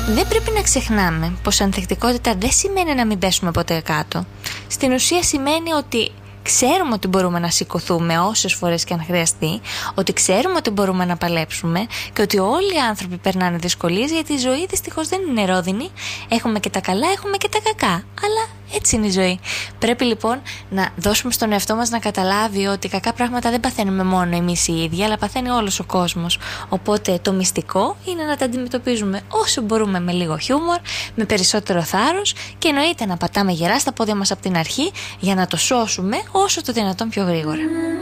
Δεν πρέπει να ξεχνάμε πως ανθεκτικότητα δεν σημαίνει να μην πέσουμε ποτέ κάτω. Στην ουσία σημαίνει ότι ξέρουμε ότι μπορούμε να σηκωθούμε όσες φορές και αν χρειαστεί, ότι ξέρουμε ότι μπορούμε να παλέψουμε και ότι όλοι οι άνθρωποι περνάνε δυσκολίες, γιατί η ζωή δυστυχώς δεν είναι ρόδινη. Έχουμε και τα καλά, έχουμε και τα κακά, αλλά έτσι είναι η ζωή. Πρέπει λοιπόν να δώσουμε στον εαυτό μας να καταλάβει ότι κακά πράγματα δεν παθαίνουμε μόνο εμείς οι ίδιοι, αλλά παθαίνει όλος ο κόσμος. Οπότε το μυστικό είναι να τα αντιμετωπίζουμε όσο μπορούμε με λίγο χιούμορ, με περισσότερο θάρρος και εννοείται να πατάμε γερά στα πόδια μας από την αρχή για να το σώσουμε όσο το δυνατόν πιο γρήγορα.